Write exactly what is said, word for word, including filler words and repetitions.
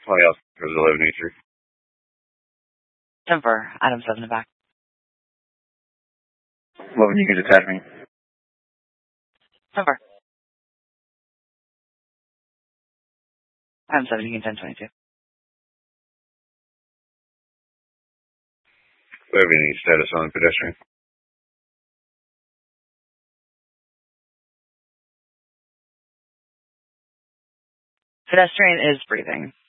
twenty else goes eleven eighty-three. ten four, Adam seven and back. eleven, you can detach me. ten four. Adam seven, you can ten twenty-two. Do we have any status on the pedestrian? Pedestrian is breathing.